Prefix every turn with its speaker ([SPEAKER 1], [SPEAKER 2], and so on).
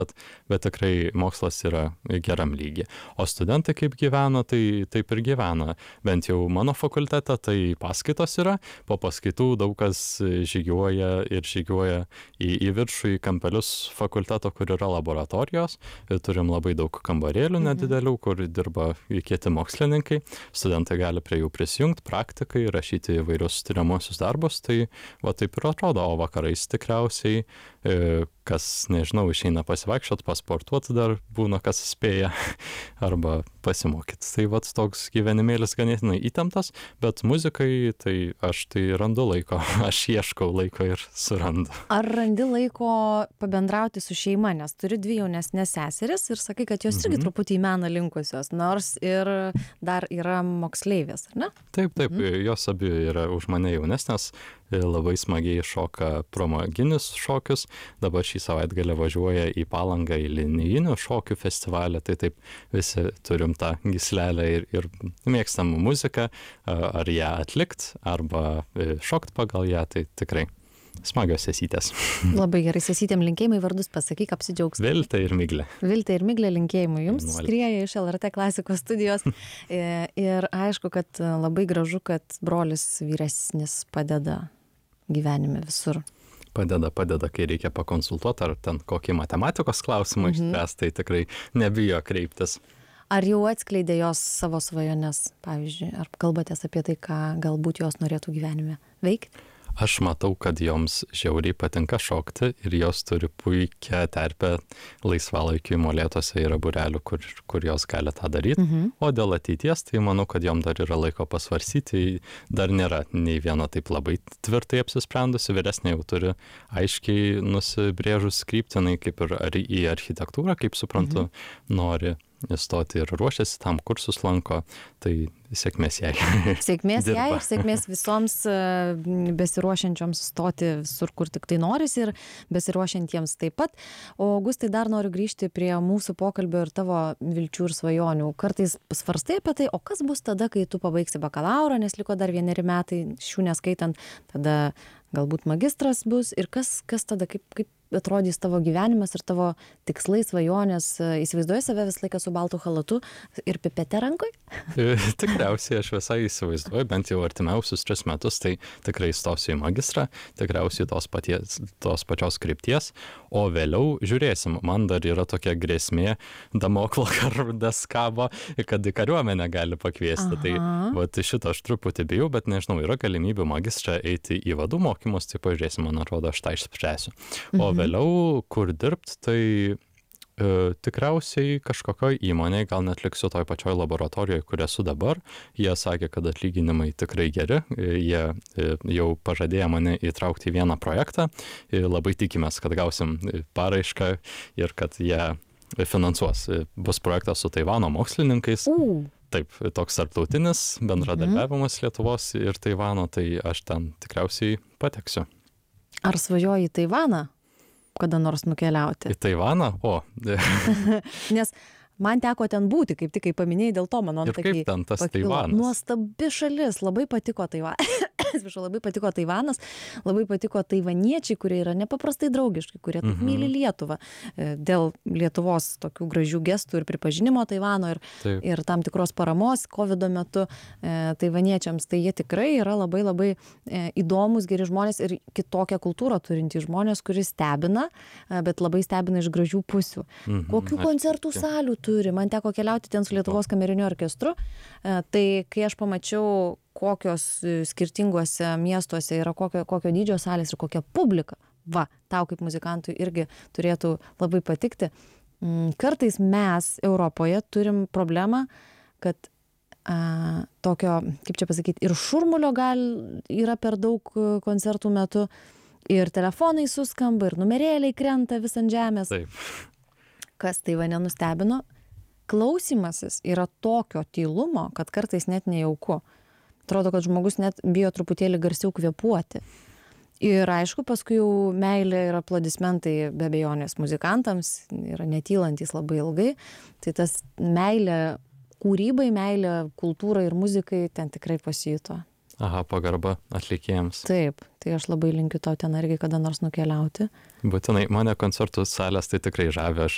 [SPEAKER 1] bet tikrai mokslas yra geram lygy. O studentai kaip gyvena, tai taip ir gyvena. Bent jau mano fakultete tai paskaitos yra, po paskaitų daug kas žygiuoja į viršų, į kampelius fakulteto, kur yra laboratorijos. Turim labai daug kambarėlių nedidelių, kur dirba kieti mokslininkai. Studentai gali prie jų prisijungti, praktikai, rašyti įvairius tyriamuosius darbus. Tai va taip ir atrodo, o vakarais tikriausiai kas, nežinau, išeina pasivaikščiot, pasportuot, dar būna kas spėja arba pasimokyti. Tai vat toks gyvenimėlis ganėtinai įtemptas, bet muzikai tai aš tai randu laiko, aš ieškau laiko ir surandu.
[SPEAKER 2] Ar randi laiko pabendrauti su šeima, nes turi 2 jaunesnės seseris ir sakai, kad jos irgi truputį į meną linkusios, nors ir dar yra moksleivės, ar ne?
[SPEAKER 1] Taip, jos abi yra už mane jaunesnės, labai smagiai šoka pramoginius šokius. Dabar šį savaitgalį važiuoja į Palangą į linijinių šokių festivalį, tai taip visi turim tą gyslelę ir mėgstam muziką, ar ją atlikt, arba šokt pagal ją, tai tikrai smagios sesytės.
[SPEAKER 2] Labai gerai, sesytėm linkėjimai, vardus pasakyk, apsidžiaugs.
[SPEAKER 1] Viltė ir Miglė.
[SPEAKER 2] Viltė ir Miglė linkėjimai jums skrieja iš LRT klasikos studijos. Ir aišku, kad labai gražu, kad brolis vyresnis padeda gyvenime visur.
[SPEAKER 1] Padeda, kai reikia pakonsultuoti, ar ten kokį matematikos klausimą išspręs, tai tikrai nebijo kreiptis.
[SPEAKER 2] Ar jau atskleidė jos savo svajones, pavyzdžiui, ar kalbatės apie tai, ką galbūt jos norėtų gyvenime veikti?
[SPEAKER 1] Aš matau, kad joms žiauriai patinka šokti ir jos turi puikią terpę laisvalaikiui. Molėtuose yra būrelių, kur jos gali tą daryti. O dėl ateities, tai manau, kad jom dar yra laiko pasvarsyti. Dar nėra nei vieno taip labai tvirtai apsisprendusi. Vyresnė jau turi aiškiai nusibrėžus kryptinai, kaip ir į architektūrą, kaip suprantu, nori įstoti ir ruošiasi tam, kursus lanko, tai sėkmės jai.
[SPEAKER 2] Sėkmės jai ir sėkmės visoms besiruošiančioms stoti visur, kur tik tai norisi ir besiruošiantiems taip pat. O Augustai, dar noriu grįžti prie mūsų pokalbio ir tavo vilčių ir svajonių. Kartais svarstai apie tai, o kas bus tada, kai tu pabaigsi bakalaurą, nes liko dar 1 metai, šių neskaitant, tada galbūt magistras bus ir kas tada, kaip atrodys tavo gyvenimas ir tavo tikslai, svajonės. Įsivaizduoji save visą laiką su baltu chalatu ir pipete rankoje?
[SPEAKER 1] Tikriausiai aš visai įsivaizduoju, bent jau artimiausius 3 metus, tai tikrai stosiu į magistrą, tikriausiai tos pačios krypties, o vėliau žiūrėsim, man dar yra tokia grėsmė, Damoklo kardas kabo, kad į kariuomenę gali pakviesti. Tai vat šito aš truputį bijau, bet nežinau, yra galimybių magistrą eiti į vadų mokymus, tai pažiūrėsim, man atrodo, aš tą išspręsiu. O vėliau, kur dirbt, tai tikriausiai kažkokioj įmonėje, gal net liksiu toj pačioj laboratorijoje, kur esu dabar. Jie sakė, kad atlyginimai tikrai geri. Jie jau pažadėjo mane įtraukti į vieną projektą. Labai tikimės, kad gausim paraišką ir kad jie finansuos. Bus projektas su Taivano mokslininkais. Taip, toks tarptautinis bendradarbiavimas Lietuvos ir Taivano, tai aš ten tikriausiai pateksiu.
[SPEAKER 2] Ar svajoji į Taivaną kada nors nukeliauti?
[SPEAKER 1] Į Taivaną?
[SPEAKER 2] Nes man teko ten būti, kaip tik, kai paminėjai, dėl to mano
[SPEAKER 1] antakiai. Ir kaip ten tas Taivanas?
[SPEAKER 2] Nuostabi šalis, labai patiko labai patiko Taivanas, labai patiko taivaniečiai, kurie yra nepaprastai draugiški, kurie taip myli Lietuvą. Dėl Lietuvos tokių gražių gestų ir pripažinimo Taivano ir tam tikros paramos COVID metu taivaniečiams, tai jie tikrai yra labai labai įdomus, geri žmonės ir kitokią kultūrą turintys žmonės, kuris stebina, bet labai stebina iš gražių pusių. Kokių koncertų salių turi? Man teko keliauti ten su Lietuvos kameriniu orkestru, tai kai aš pamačiau, kokios skirtinguose miestuose yra kokio dydžio salės ir kokia publika. Tau kaip muzikantui irgi turėtų labai patikti. Kartais mes Europoje turim problemą, kad tokio, kaip čia pasakyti, ir šurmulio yra per daug koncertų metu, ir telefonai suskamba, ir numerėliai krenta vis ant žemės.
[SPEAKER 1] Taip.
[SPEAKER 2] Kas Taivane nustebino? Klausymasis yra tokio tylumo, kad kartais net nejauku. Atrodo, kad žmogus net bijo truputėlį garsiau kvėpuoti. Ir aišku, paskui jau meilė ir aplodismentai be abejonės muzikantams yra netylantys labai ilgai. Tai tas meilė kūrybai, meilė kultūrai ir muzikai ten tikrai pasijuto.
[SPEAKER 1] Aha, pagarba atlikėjams.
[SPEAKER 2] Taip, tai aš labai linkiu tau ten irgi kada nors nukeliauti.
[SPEAKER 1] Būtinai, mane koncertų salės tai tikrai žavi, aš